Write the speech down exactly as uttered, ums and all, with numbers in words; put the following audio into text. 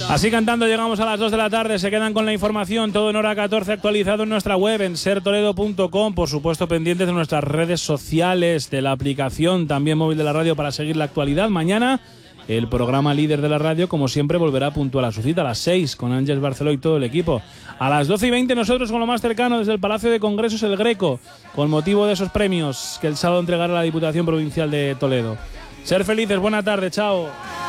Así cantando llegamos a las dos de la tarde. Se quedan con la información, todo en hora catorce, actualizado en nuestra web, en ser toledo punto com. Por supuesto, pendientes de nuestras redes sociales, de la aplicación también móvil de la radio para seguir la actualidad. Mañana el programa líder de la radio, como siempre, volverá puntual a su cita a las seis con Ángeles Barceló y todo el equipo. A las doce y veinte nosotros con lo más cercano desde el Palacio de Congresos El Greco, con motivo de esos premios que el sábado entregará la Diputación Provincial de Toledo. Ser felices, buena tarde, chao.